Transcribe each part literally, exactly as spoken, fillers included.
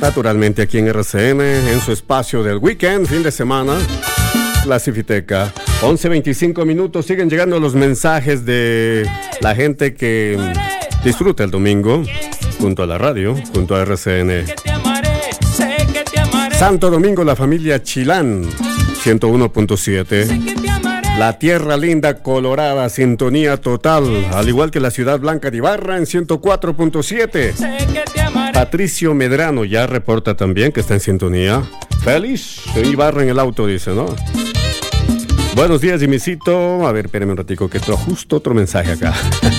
naturalmente aquí en R C N, en su espacio del weekend, fin de semana, Clasifiteca. once veinticinco minutos, siguen llegando los mensajes de la gente que disfruta el domingo junto a la radio, junto a R C N. Santo Domingo, la familia Chilán, ciento uno punto siete. La Tierra Linda, Colorada, sintonía total, al igual que la Ciudad Blanca de Ibarra en ciento cuatro punto siete. Patricio Medrano ya reporta también que está en sintonía. Feliz en Ibarra en el auto, dice, ¿no? Buenos días, Jimmycito. A ver, espérame un ratico que trajo justo otro mensaje acá.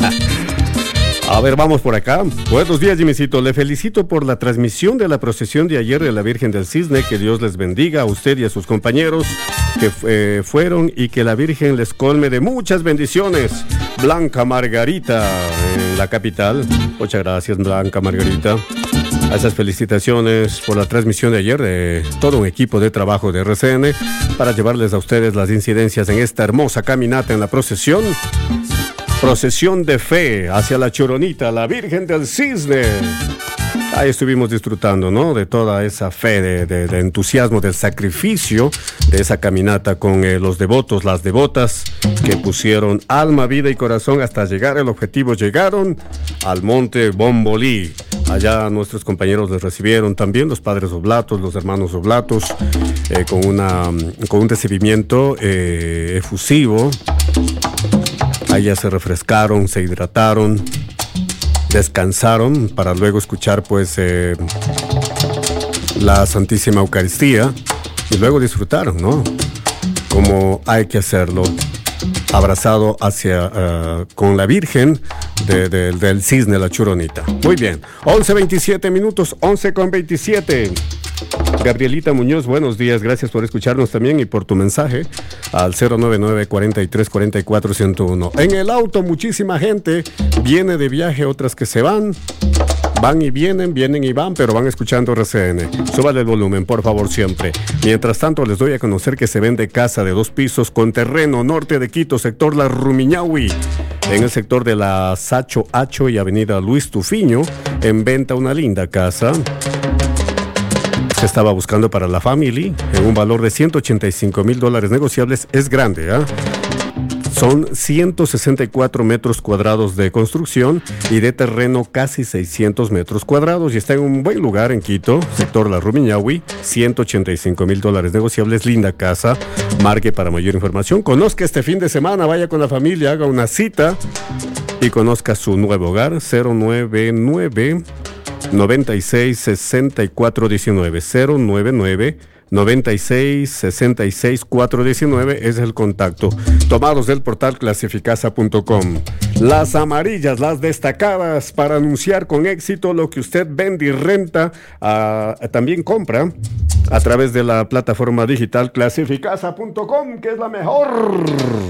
A ver, vamos por acá. Buenos días, Jimmycito. Le felicito por la transmisión de la procesión de ayer de la Virgen del Cisne. Que Dios les bendiga a usted y a sus compañeros que eh, fueron y que la Virgen les colme de muchas bendiciones. Blanca Margarita, en la capital. Muchas gracias, Blanca Margarita. A esas felicitaciones por la transmisión de ayer de todo un equipo de trabajo de R C N para llevarles a ustedes las incidencias en esta hermosa caminata en la procesión. Procesión de fe hacia la Choronita, la Virgen del Cisne. Ahí estuvimos disfrutando, ¿no? De toda esa fe, de, de, de entusiasmo, del sacrificio de esa caminata con eh, los devotos, las devotas que pusieron alma, vida y corazón hasta llegar al objetivo. Llegaron al Monte Bombolí. Allá nuestros compañeros les recibieron también, los padres oblatos, los hermanos oblatos, eh, con, una, con un recibimiento eh, efusivo. Allá se refrescaron, se hidrataron, descansaron para luego escuchar pues eh, la Santísima Eucaristía y luego disfrutaron, ¿no? Como hay que hacerlo, abrazado hacia uh, con la Virgen de, de, del Cisne, la Choronita. Muy bien, once veintisiete minutos, once con veintisiete. Gabrielita Muñoz, buenos días, gracias por escucharnos también y por tu mensaje al cero nueve nueve, cuarenta y tres, cuarenta y cuatro, ciento uno. En el auto muchísima gente viene de viaje, otras que se van, van y vienen, vienen y van, pero van escuchando R C N. Súbale el volumen, por favor, siempre. Mientras tanto, les doy a conocer que se vende casa de dos pisos con terreno norte de Quito, sector La Rumiñahui. En el sector de la Sacho Hacho y avenida Luis Tufiño, en venta una linda casa. Se estaba buscando para la familia en un valor de ciento ochenta y cinco mil dólares negociables. Es grande, ¿eh? Son ciento sesenta y cuatro metros cuadrados de construcción y de terreno casi seiscientos metros cuadrados. Y está en un buen lugar en Quito, sector La Rumiñahui, ciento ochenta y cinco mil dólares negociables. Linda casa. Marque para mayor información. Conozca este fin de semana, vaya con la familia, haga una cita y conozca su nuevo hogar. cero nueve nueve, noventa y seis, sesenta y cuatro diecinueve, cero nueve nueve, noventa y seis, sesenta y seis, cuatrocientos diecinueve es el contacto. Tomados del portal clasificasa punto com. Las amarillas, las destacadas para anunciar con éxito lo que usted vende y renta, uh, también compra a través de la plataforma digital clasificasa punto com, que es la mejor.